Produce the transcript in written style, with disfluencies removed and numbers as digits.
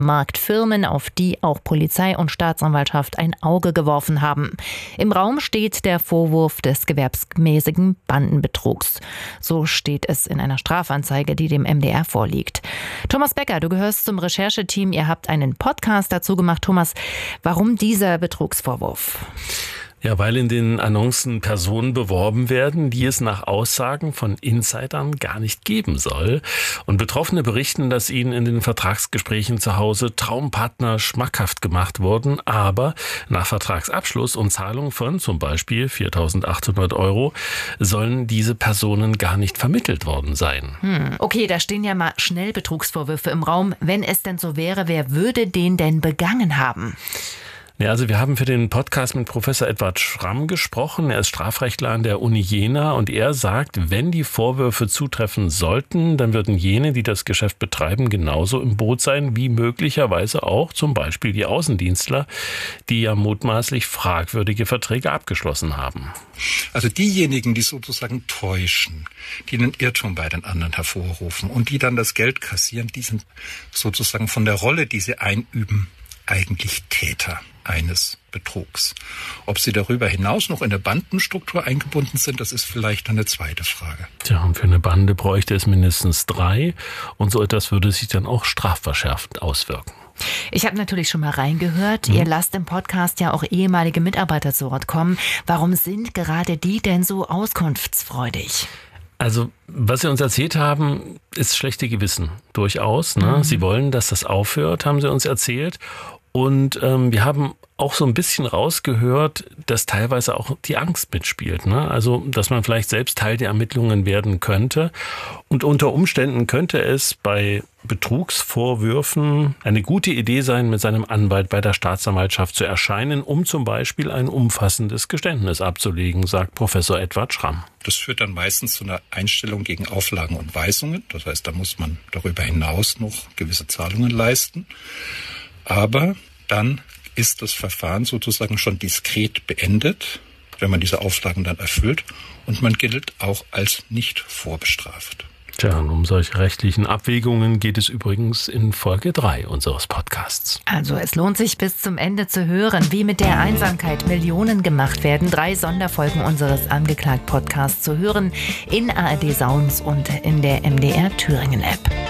Marktfirmen, auf die auch Polizei und Staatsanwaltschaft ein Auge geworfen haben. Im Raum steht der Vorwurf des gewerbsmäßigen Bandenbetrugs. So steht es in einer Strafanzeige, die dem MDR vorliegt. Thomas Becker, du gehörst zum Rechercheteam. Ihr habt einen Podcast dazu gemacht. Thomas, warum dieser Betrugsvorwurf? Ja, weil in den Annoncen Personen beworben werden, die es nach Aussagen von Insidern gar nicht geben soll. Und Betroffene berichten, dass ihnen in den Vertragsgesprächen zu Hause Traumpartner schmackhaft gemacht wurden, aber nach Vertragsabschluss und Zahlung von zum Beispiel 4.800 € sollen diese Personen gar nicht vermittelt worden sein. Okay, da stehen ja mal schnell Betrugsvorwürfe im Raum. Wenn es denn so wäre, wer würde den denn begangen haben? Ja, also wir haben für den Podcast mit Professor Edward Schramm gesprochen. Er ist Strafrechtler an der Uni Jena und er sagt, wenn die Vorwürfe zutreffen sollten, dann würden jene, die das Geschäft betreiben, genauso im Boot sein, wie möglicherweise auch zum Beispiel die Außendienstler, die ja mutmaßlich fragwürdige Verträge abgeschlossen haben. Also diejenigen, die sozusagen täuschen, die einen Irrtum bei den anderen hervorrufen und die dann das Geld kassieren, die sind sozusagen von der Rolle, die sie einüben, eigentlich Täter eines Betrugs. Ob sie darüber hinaus noch in der Bandenstruktur eingebunden sind, das ist vielleicht eine zweite Frage. Tja, und für eine Bande bräuchte es mindestens 3 und so etwas würde sich dann auch strafverschärfend auswirken. Ich habe natürlich schon mal reingehört. Ihr lasst im Podcast ja auch ehemalige Mitarbeiter zu Wort kommen. Warum sind gerade die denn so auskunftsfreudig? Also, was Sie uns erzählt haben, ist schlechte Gewissen, durchaus. Ne? Sie wollen, dass das aufhört, haben Sie uns erzählt. Und wir haben auch so ein bisschen rausgehört, dass teilweise auch die Angst mitspielt. Ne? Also, dass man vielleicht selbst Teil der Ermittlungen werden könnte. Und unter Umständen könnte es bei Betrugsvorwürfen eine gute Idee sein, mit seinem Anwalt bei der Staatsanwaltschaft zu erscheinen, um zum Beispiel ein umfassendes Geständnis abzulegen, sagt Professor Edward Schramm. Das führt dann meistens zu einer Einstellung gegen Auflagen und Weisungen. Das heißt, da muss man darüber hinaus noch gewisse Zahlungen leisten. Aber dann ist das Verfahren sozusagen schon diskret beendet, wenn man diese Auflagen dann erfüllt. Und man gilt auch als nicht vorbestraft. Tja, und um solche rechtlichen Abwägungen geht es übrigens in Folge 3 unseres Podcasts. Also es lohnt sich bis zum Ende zu hören, wie mit der Einsamkeit Millionen gemacht werden. 3 Sonderfolgen unseres Angeklagt-Podcasts zu hören in ARD Sounds und in der MDR Thüringen App.